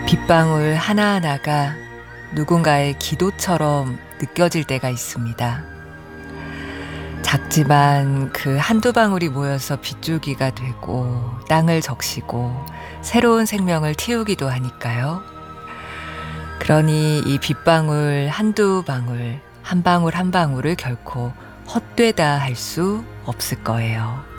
빗방울 하나하나가 누군가의 기도처럼 느껴질 때가 있습니다. 작지만 그 한두 방울이 모여서 빗줄기가 되고 땅을 적시고 새로운 생명을 틔우기도 하니까요. 그러니 이 빗방울 한두 방울, 한 방울 한 방울을 결코 헛되다 할 수 없을 거예요.